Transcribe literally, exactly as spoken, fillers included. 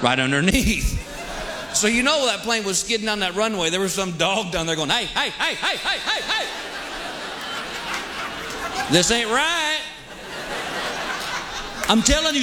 right underneath. So you know that plane was skidding down that runway. There was some dog down there going, hey, hey, hey, hey, hey, hey, hey. This ain't right. I'm telling you,